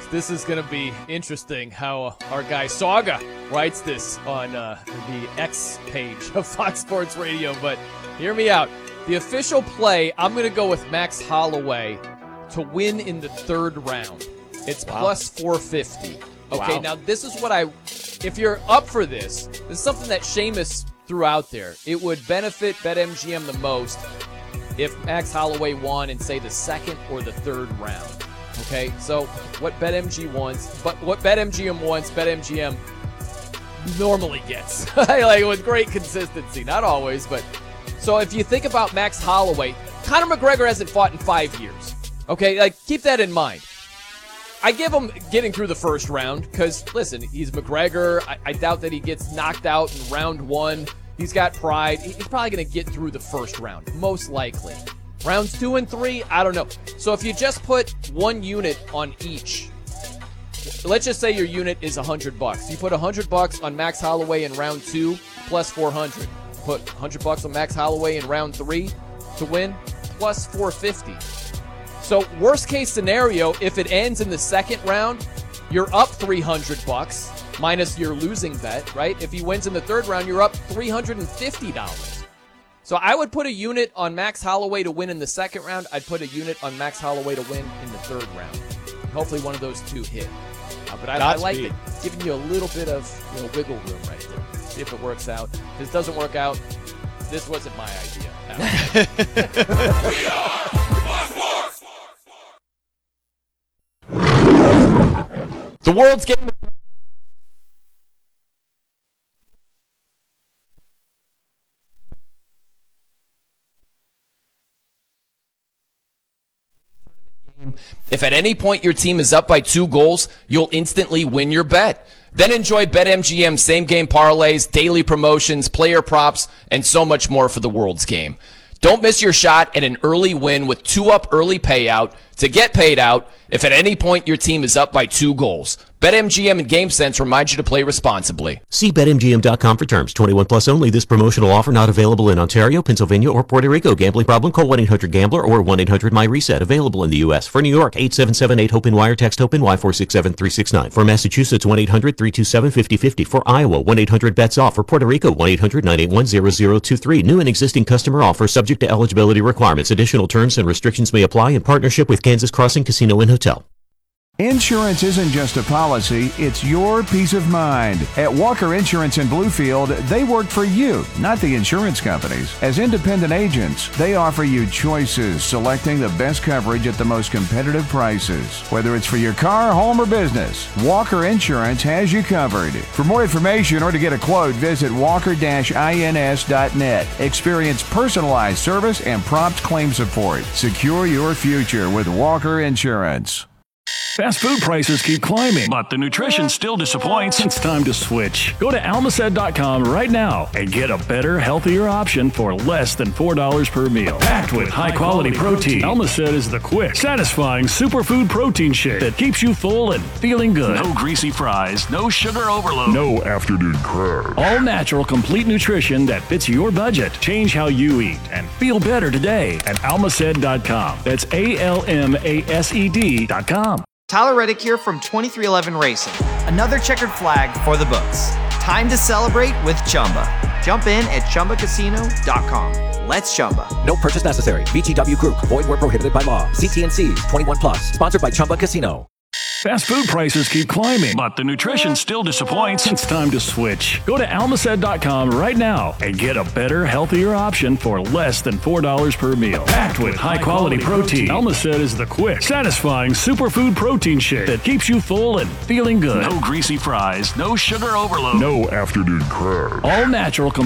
This is going to be interesting how our guy Saga writes this on the X page of Fox Sports Radio. But hear me out. The official play, I'm going to go with Max Holloway to win in the third round. It's plus 450. Okay, Now this is what if you're up for this is something that Seamus threw out there. It would benefit BetMGM the most if Max Holloway won in, say, the second or the third round. Okay, so what BetMGM wants, BetMGM normally gets. Like with great consistency. Not always, but so if you think about Max Holloway, Conor McGregor hasn't fought in 5 years. Okay, like keep that in mind. I give him getting through the first round because, listen, he's McGregor. I doubt that he gets knocked out in round one. He's got pride. He's probably going to get through the first round, most likely. Rounds 2 and 3, I don't know. So if you just put one unit on each, let's just say your unit is $100. You put $100 on Max Holloway in round 2 plus 400. Put $100 on Max Holloway in round 3 to win plus 450. So worst case scenario, if it ends in the second round, you're up $300 minus your losing bet, right? If he wins in the third round, you're up $350. So I would put a unit on Max Holloway to win in the second round. I'd put a unit on Max Holloway to win in the third round. Hopefully one of those two hit. But I like it, giving you a little bit of wiggle room right there. See if it works out. If this doesn't work out, this wasn't my idea. We are Fox Sports! The world's game. If at any point your team is up by 2 goals, you'll instantly win your bet. Then enjoy BetMGM same-game parlays, daily promotions, player props, and so much more for the world's game. Don't miss your shot at an early win with 2-up early payout to get paid out if at any point your team is up by 2 goals. BetMGM and GameSense remind you to play responsibly. See BetMGM.com for terms. 21 plus only. This promotional offer not available in Ontario, Pennsylvania, or Puerto Rico. Gambling problem? Call 1-800-GAMBLER or 1-800-MyReset. Available in the U.S. For New York, 877-8-HOPE-NY or text HOPE-NY 467-369. For Massachusetts, 1-800-327-5050. For Iowa, 1-800-BETS-OFF. For Puerto Rico, 1-800-981-0023. New and existing customer offer subject to eligibility requirements. Additional terms and restrictions may apply in partnership with Kansas Crossing Casino and Hotel. Insurance isn't just a policy, it's your peace of mind. At Walker Insurance in Bluefield, they work for you, not the insurance companies. As independent agents, they offer you choices, selecting the best coverage at the most competitive prices. Whether it's for your car, home, or business, Walker Insurance has you covered. For more information or to get a quote, visit walker-ins.net. Experience personalized service and prompt claim support. Secure your future with Walker Insurance. Fast food prices keep climbing, but the nutrition still disappoints. It's time to switch. Go to almacet.com right now and get a better, healthier option for less than $4 per meal. Packed with high-quality protein, Almacet is the quick, satisfying superfood protein shake that keeps you full and feeling good. No greasy fries, no sugar overload, no afternoon crash. All natural, complete nutrition that fits your budget. Change how you eat and feel better today at almacet.com. That's ALMASED.com. Tyler Reddick here from 2311 Racing. Another checkered flag for the books. Time to celebrate with Chumba. Jump in at ChumbaCasino.com. Let's Chumba. No purchase necessary. VGW Group. Void where prohibited by law. CT&Cs. 21 plus. Sponsored by Chumba Casino. Fast food prices keep climbing, but the nutrition still disappoints. It's time to switch. Go to almacet.com right now and get a better, healthier option for less than $4 per meal. Packed with high-quality protein, Almacet is the quick, satisfying superfood protein shake that keeps you full and feeling good. No greasy fries, no sugar overload, no afternoon crash. All natural,